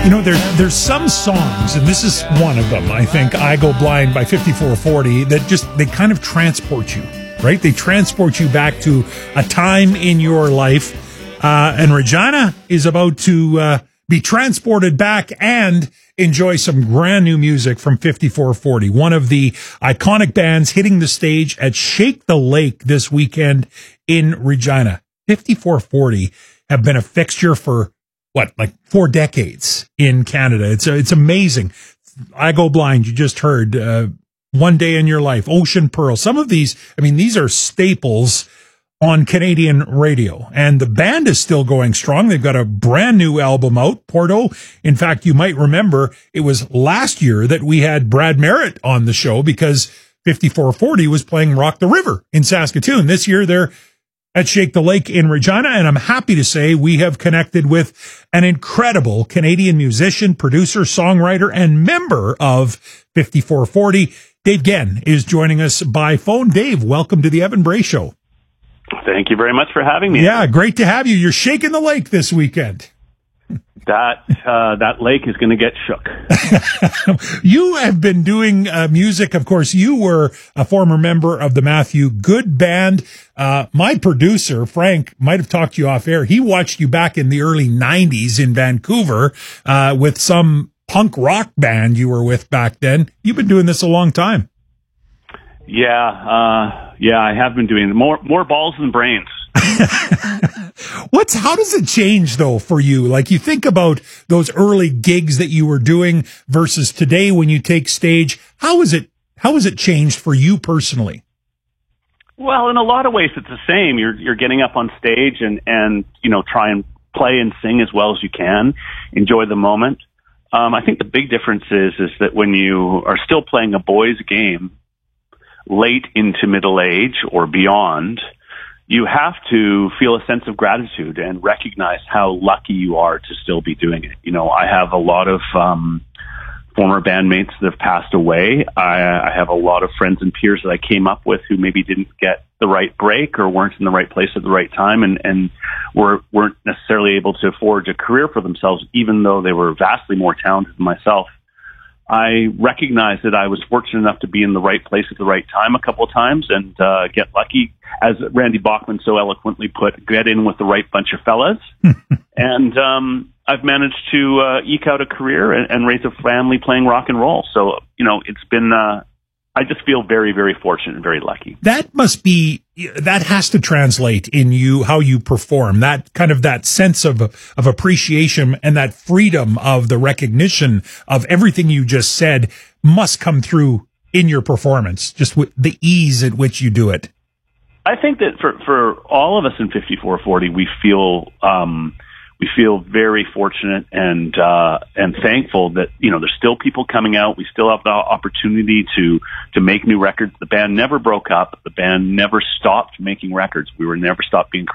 You know, there's some songs, and this is one of them, I think, I Go Blind by 5440, that they kind of transport you, right? They transport you back to a time in your life. And Regina is about to be transported back and enjoy some brand new music from 5440, one of the iconic bands hitting the stage at Shake the Lake this weekend in Regina. 5440 have been a fixture for like 4 decades in Canada. It's amazing. I Go Blind, you just heard, One Day in Your Life, Ocean Pearl. Some of these, these are staples on Canadian radio, and the band is still going strong. They've got a brand new album out, Porto. In fact, you might remember it was last year that we had Brad Merritt on the show because 5440 was playing Rock the River in Saskatoon. This year they're at Shake the Lake in Regina, and I'm happy to say we have connected with an incredible Canadian musician, producer, songwriter, and member of 5440. Dave Genn is joining us by phone. Dave, welcome to the Evan Bray Show. Thank you very much for having me. Yeah, great to have you. You're shaking the lake this weekend. That lake is going to get shook. You have been doing music. Of course, you were a former member of the Matthew Good Band. My producer, Frank, might have talked to you off air. He watched you back in the early 90s in Vancouver with some punk rock band you were with back then. You've been doing this a long time. Yeah, I have been doing it. More balls than brains. How does it change though for you? Like, you think about those early gigs that you were doing versus today when you take stage. How is it changed for you personally? Well, in a lot of ways it's the same. You're getting up on stage and try and play and sing as well as you can, enjoy the moment. I think the big difference is that when you are still playing a boys' game late into middle age or beyond, you have to feel a sense of gratitude and recognize how lucky you are to still be doing it. I have a lot of former bandmates that have passed away. I have a lot of friends and peers that I came up with who maybe didn't get the right break or weren't in the right place at the right time and weren't necessarily able to forge a career for themselves, even though they were vastly more talented than myself. I recognize that I was fortunate enough to be in the right place at the right time a couple of times and get lucky. As Randy Bachman so eloquently put, get in with the right bunch of fellas. And I've managed to eke out a career and raise a family playing rock and roll. So, it's been, I just feel very, very fortunate and very lucky. That has to translate in you, how you perform, that kind of that sense of appreciation and that freedom of the recognition of everything you just said must come through in your performance, just with the ease at which you do it. I think that for all of us in 5440, we feel very fortunate and thankful that, there's still people coming out. We still have the opportunity to make new records. The band never broke up. The band never stopped making records. We were never stopped being